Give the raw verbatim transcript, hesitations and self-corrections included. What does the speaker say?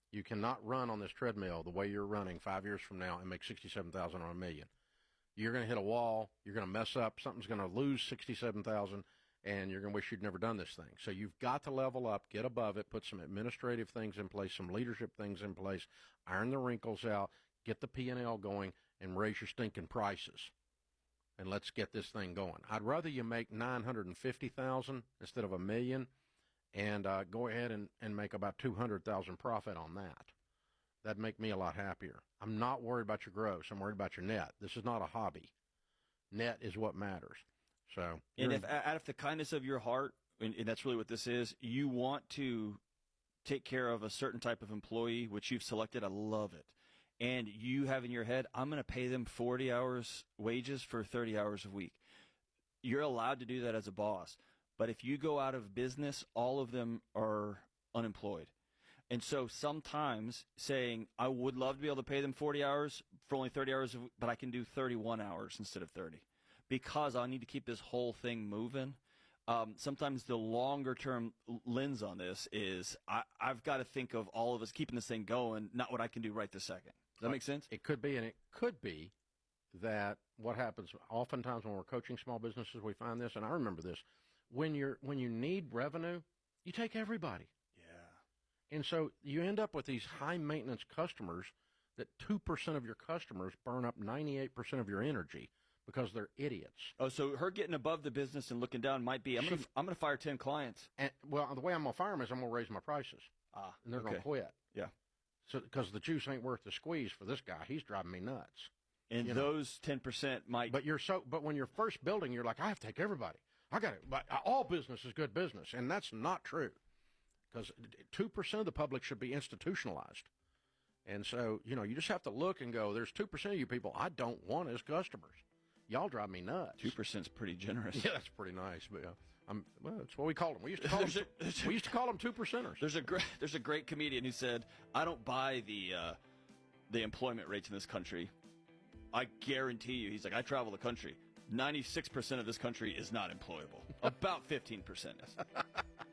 You cannot run on this treadmill the way you're running five years from now and make sixty-seven thousand on a million. You're going to hit a wall. You're going to mess up. Something's going to lose sixty-seven thousand, and you're going to wish you'd never done this thing. So you've got to level up, get above it, put some administrative things in place, some leadership things in place, iron the wrinkles out, get the P and L going, and raise your stinking prices. And let's get this thing going. I'd rather you make nine hundred fifty thousand dollars instead of a million, and uh, go ahead and, and make about two hundred thousand dollars profit on that. That'd make me a lot happier. I'm not worried about your gross. I'm worried about your net. This is not a hobby. Net is what matters. So, and if out of the kindness of your heart, and, and that's really what this is, you want to take care of a certain type of employee, which you've selected, I love it. And you have in your head, I'm going to pay them forty hours wages for thirty hours a week. You're allowed to do that as a boss. But if you go out of business, all of them are unemployed. And so sometimes saying, I would love to be able to pay them forty hours for only thirty hours, but I can do thirty-one hours instead of thirty because I need to keep this whole thing moving. Um, sometimes the longer-term lens on this is I, I've got to think of all of us keeping this thing going, not what I can do right this second. Does that make sense? It could be, and it could be that what happens oftentimes when we're coaching small businesses, we find this, and I remember this, when you're when you need revenue, you take everybody. And so you end up with these high-maintenance customers that two percent of your customers burn up ninety-eight percent of your energy because they're idiots. Oh, so her getting above the business and looking down might be, I'm going to I'm gonna fire ten clients. And, well, the way I'm going to fire them is I'm going to raise my prices. Ah, and they're okay. going to quit. Yeah. So Because the juice ain't worth the squeeze for this guy. He's driving me nuts. And you those know. ten percent might. But you're so. But when you're first building, you're like, I have to take everybody. I got it. But all business is good business, and that's not true. Because two percent of the public should be institutionalized. And so, you know, you just have to look and go, there's two percent of you people I don't want as customers. Y'all drive me nuts. two percent is pretty generous. Yeah, that's pretty nice. But uh, I'm, well, that's what we call them. We used to call them, a, we used to call them two percenters. There's a great, there's a great comedian who said, I don't buy the, uh, the employment rates in this country. I guarantee you, he's like, I travel the country. ninety-six percent of this country is not employable. About fifteen percent is.